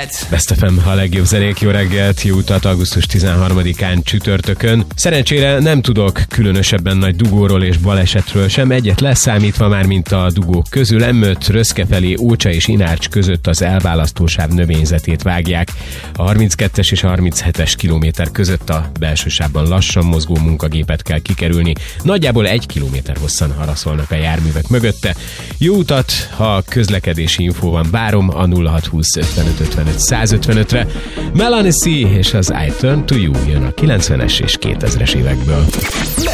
reggelt! Best FM, a legjobb zenék, jó reggelt, jó utat augusztus 13-án csütörtökön. Szerencsére nem tudok különösebben nagy dugóról és balesetről sem, egyet leszámítva már, mint a dugók közül M5 Röszke felé Ócsa és Inárcs között az elválasztósáv növényzetét vágják. A 32-es és a 37-es kilométer között a belső sávban lassan mozgó munkagépet kell kikerülni. Nagyjából 1 kilométer hosszan haraszolnak a járművek mögötte. Jó utat, ha közlekedési infó van, várom a 0620 55 55 155-re. Melanie C és az I Turn to You jön a 90-es és 2000-es évekből.